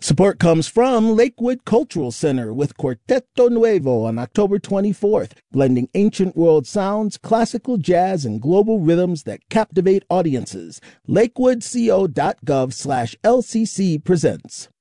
Support comes from Lakewood Cultural Center with Quarteto Nuevo on October 24th, blending ancient world sounds, classical jazz, and global rhythms that captivate audiences. LakewoodCO.gov/LCC presents.